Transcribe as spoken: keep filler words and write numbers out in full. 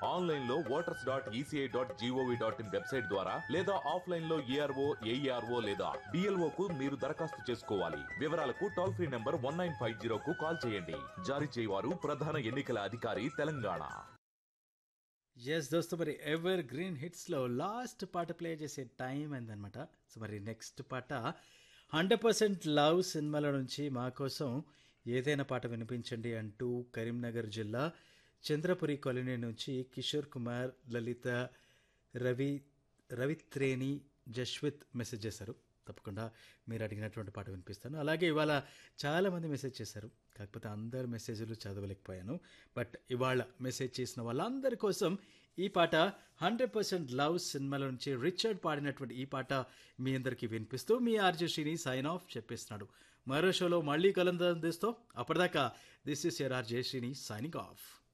Online లో voters dot ECI dot GOV dot in website ద్వారా లేదా ఆఫ్లైన్ లో ఏఆర్ఓ ఏఈఆర్ఓ లేదా డిఎల్ఓ కు మీరు దరఖాస్తు చేసుకోవాలి. వివరాలకు toll free number one nine five zero కు కాల్ చేయండి. జారీ చేయవారు ప్రధాన ఎన్నికల అధికారి, తెలంగాణ. ఎస్ దోస్తు, మరి ఎవర్ గ్రీన్ హిట్స్లో లాస్ట్ పాట ప్లే చేసే టైం అయిందనమాట. సో మరి నెక్స్ట్ పాట హండ్రెడ్ పర్సెంట్ లవ్ సినిమాల నుంచి మా కోసం ఏదైనా పాట వినిపించండి అంటూ కరీంనగర్ జిల్లా చంద్రపురి కాలనీ నుంచి కిషోర్ కుమార్, లలిత, రవి రవిత్రేణి, జశ్విత్ మెసేజ్ చేశారు. తప్పకుండా మీరు అడిగినటువంటి పాట వినిపిస్తాను. అలాగే ఇవాళ చాలామంది మెసేజ్ చేశారు, కాకపోతే అందరు మెసేజ్లు చదవలేకపోయాను. బట్ ఇవాళ మెసేజ్ చేసిన వాళ్ళందరి కోసం ఈ పాట హండ్రెడ్ పర్సెంట్ లవ్ సినిమాల నుంచి రిచర్డ్ పాడినటువంటి ఈ పాట మీ అందరికీ వినిపిస్తూ మీ ఆర్జే శ్రీని సైన్ ఆఫ్ చెప్పేస్తున్నాడు. మరో షోలో మళ్ళీ కలందరిస్తూ అప్పటిదాకా this is your RJ Srini signing off.